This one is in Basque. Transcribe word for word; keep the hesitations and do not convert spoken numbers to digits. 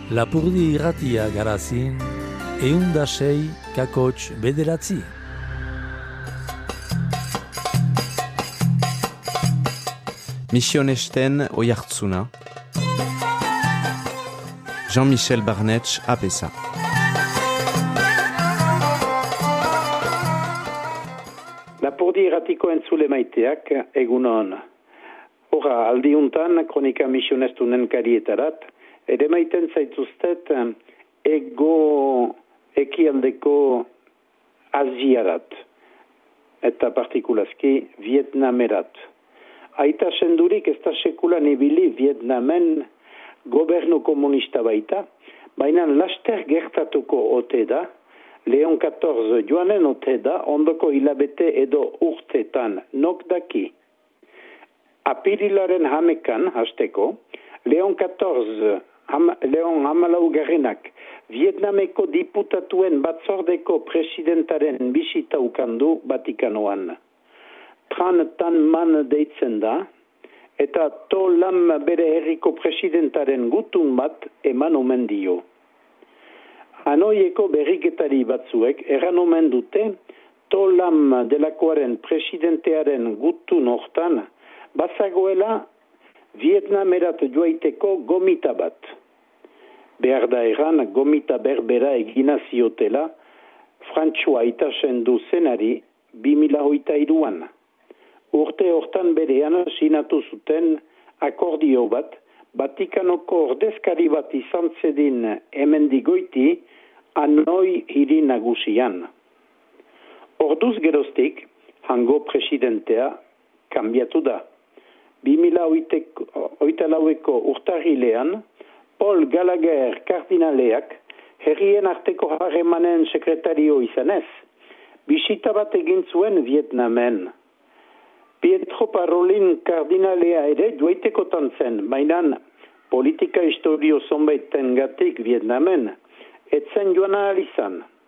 Lapurdi irratia garazin, eunda sei kakotx bederatzi. Misionesten oihartzuna. Jean-Michel Barnetx apesa. Lapurdi irratiko entzule maiteak egunon. Hora, aldiuntan kronika misionestunen karietarat, ere maiten zaituztet ego ekialdeko Aziarat, eta partikulazki Vietnamerat. Aita sendurik ez da sekulan ibili Vietnamen gobernu komunista baita, baina laster gertatuko ote da, Leon catorze joanen ote da, ondoko hilabete edo urtetan, nok daki. Apirilaren hamekan, hasteko, Leon catorze, ham, Leon hamalau garrenak, Vietnameko diputatuen batzordeko presidentaren bisita ukandu Vatikanoan. Tranetan man deitzen da, eta tolam bere herriko presidentaren gutun bat eman omen dio. Hanoieko berriketari batzuek eran omen dute, tolam delakoaren presidentearen gutun hortan, bazagoela Vietnamerat joaiteko gomita bat. Behar da eran gomita berbera egina ziotela Frantsua itasen du zenari bi mila hogeita hiruan. Urte hortan berean sinatu zuten akordio bat, Vatikanoko ordezkari bat izan zedin hemendigoiti Hanoi hiri nagusian. Orduz geroztik, hango presidentea kanbiatu da. bi mila hogeita laueko urtarrilean, Paul Gallagher kardinaleak herrien arteko harremanen sekretario izanez, bisita bat egin zuen Vietnamen. Pietro Parolin kardinalea ere joaitekotan zen, mainan politika historio zonbaiten gatik Vietnamen, etzen joan ahal izan.